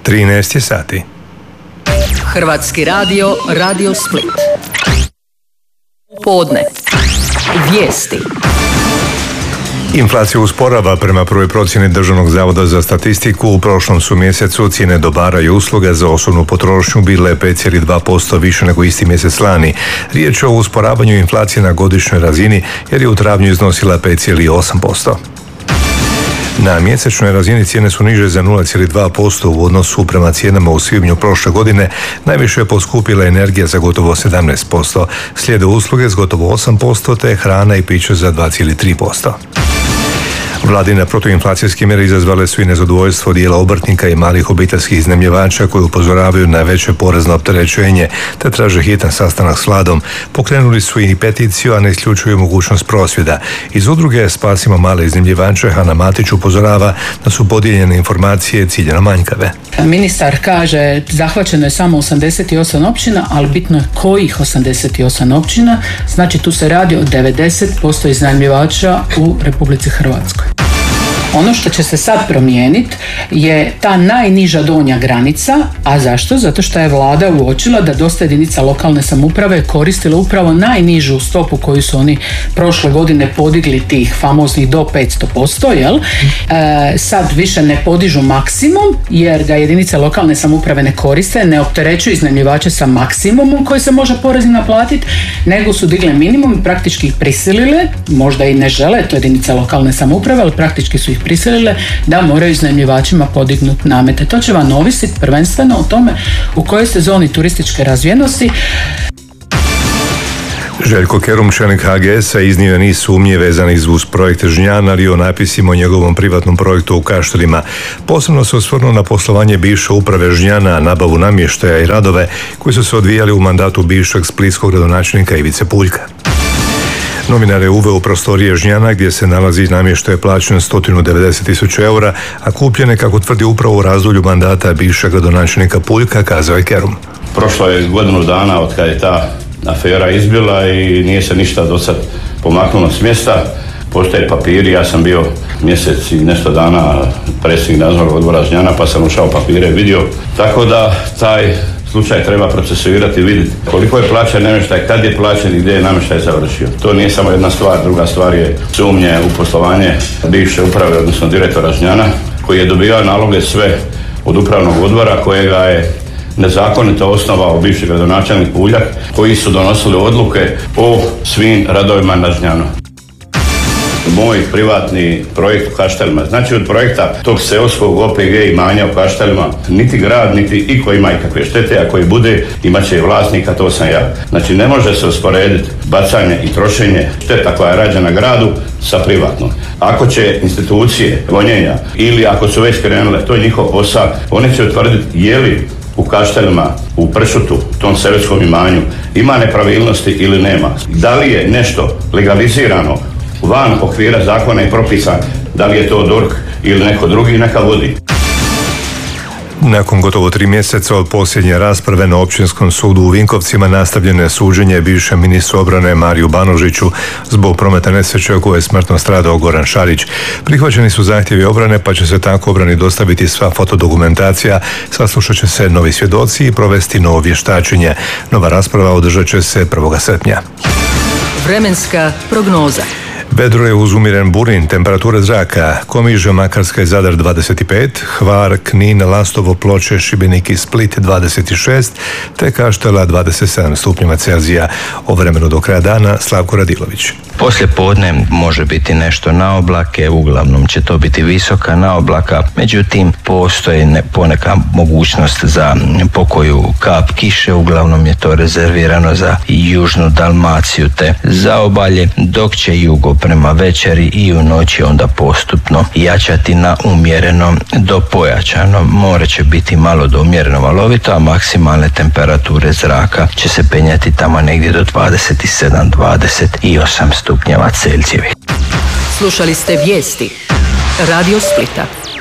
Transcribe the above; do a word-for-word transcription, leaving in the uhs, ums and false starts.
trinaest je sati. Hrvatski radio, Radio Split. Podne. Vijesti. Inflacija usporava. Prema prvoj procjeni Državnog zavoda za statistiku, u prošlom su mjesecu cijene dobara i usluga za osobnu potrošnju bile pet zarez dva posto više nego isti mjesec lani. Riječ je o usporavanju inflacije na godišnjoj razini jer je u travnju iznosila pet zarez osam posto. Na mjesečnoj razini cijene su niže za nula zarez dva posto u odnosu prema cijenama u svibnju prošle godine. Najviše je poskupila energija za gotovo sedamnaest posto, slijede usluge s gotovo osam posto te hrana i piće za dva zarez tri posto. Vladine protuinflacijske mjere izazvale su i nezadovoljstvo dijela obrtnika i malih obiteljskih iznajmljivača koji upozoravaju na veće porezno opterećenje te traže hitan sastanak s vladom. Pokrenuli su i peticiju, a ne isključuju mogućnost prosvjeda. Iz udruge Spasimo male iznajmljivače Hana Matić upozorava da su podijeljene informacije ciljano manjkave. Ministar kaže zahvaćeno je samo osamdeset osam općina, ali bitno je kojih osamdeset osam općina, znači tu se radi o devedeset posto iznajmljivača u Republici Hrvatskoj. Ono što će se sad promijeniti je ta najniža donja granica, a zašto? Zato što je vlada uočila da dosta jedinica lokalne samouprave koristila upravo najnižu stopu koju su oni prošle godine podigli, tih famoznih do petsto posto, jel? E, sad više ne podižu maksimum jer ga jedinice lokalne samouprave ne koriste, ne opterećuju iznajmljivače sa maksimumom koji se može porezno naplatiti, nego su digle minimum i praktički ih prisilile, možda i ne žele, to jedinice lokalne samouprave, ali praktički su ih prisilile da moraju iznajmljivačima podignuti namete. To će vam ovisiti prvenstveno o tome u kojoj ste zoni turističke razvijenosti. Željko Kerum, čelnik H G S-a, iznio je niz sumnje vezanih uz projekt Žnjan, ali i o napisima o njegovom privatnom projektu u Kaštelima. Posebno se osvrnuo na poslovanje bivše uprave Žnjana, nabavu namještaja i radove koji su se odvijali u mandatu bivšeg splitskog gradonačelnika Ivice Puljka. Novinar je uveo u prostorije Žnjana gdje se nalazi namještaj plaćen sto devedeset tisuća eura, a kupljene, kako tvrdi, upravo u razdoblju mandata bivšeg gradonačelnika Puljka, kazao je Kerum. Prošlo je godinu dana od kada je ta afera izbila i nije se ništa do sad pomaknulo s mjesta. Postoje papiri, ja sam bio mjesec i nešto dana predsjednik nadzornog odbora Žnjana pa sam ušao papire, vidio. Tako da taj slučaj treba procesuirati i vidjeti koliko je plaćen namještaj, kad je plaćen i gdje je namještaj završio. To nije samo jedna stvar, druga stvar je sumnje u poslovanje bivše uprave, odnosno direktora Žnjana, koji je dobivao naloge sve od upravnog odbora kojega je nezakonito osnovao bivši gradonačelnik Puljak, koji su donosili odluke o svim radovima na Žnjanu. Moj privatni projekt u Kaštelima, znači od projekta tog seoskog O P G imanja u Kaštelima, niti grad, niti iko ima ikakve štete, a koji bude imat će vlasnika, to sam ja. Znači ne može se usporediti bacanje i trošenje šteta koja je rađena gradu sa privatnom. Ako će institucije gonjenja ili ako su već krenule, to je njihov posao, one će utvrditi je li u Kaštelima, u Pršutu, tom seoskom imanju, ima nepravilnosti ili nema. Da li je nešto legalizirano van okvira zakona i propisa, da li je to D O R H ili neko drugi, neka vodi. Nakon gotovo tri mjeseca od posljednje rasprave na Općinskom sudu u Vinkovcima nastavljeno je suđenje bivšem ministru obrane Mariju Banožiću zbog prometne nesreće u kojoj je smrtno stradao Goran Šarić. Prihvaćeni su zahtjevi obrane, pa će se tako obrani dostaviti sva fotodokumentacija, saslušat će se novi svjedoci i provesti novo vještačenje. Nova rasprava održat će se prvog srpnja. Vremenska prognoza. Vedro je uz umiren burin, temperature zraka Komiže, Makarska i Zadar dvadeset pet, Hvar, Knin, Lastovo, Ploče, Šibenik i Split dvadeset šest, te Kaštela dvadeset sedam stupnjeva Celzija. O vremenu do kraja dana Slavko Radilović. Poslije podne može biti nešto na oblake, uglavnom će to biti visoka na oblaka, međutim postoji ne, poneka mogućnost za pokoju kap kiše, uglavnom je to rezervirano za južnu Dalmaciju te zaobalje, dok će jugo prema večeri i u noći onda postupno jačati na umjereno do pojačano. More će biti malo do umjereno valovito, a maksimalne temperature zraka će se penjati tamo negdje do dvadeset sedam do dvadeset osam stupnjeva Celzijevih. Slušali ste vijesti Radio Splita.